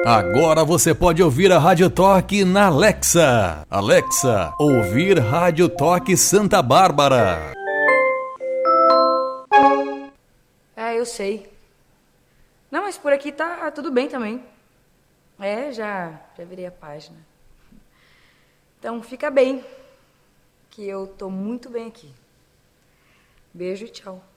Agora você pode ouvir a Rádio Toque na Alexa. Alexa, ouvir Rádio Toque Santa Bárbara. Eu sei. Não, mas por aqui tá tudo bem também. Já virei a página. Então fica bem, que eu tô muito bem aqui. Beijo e tchau.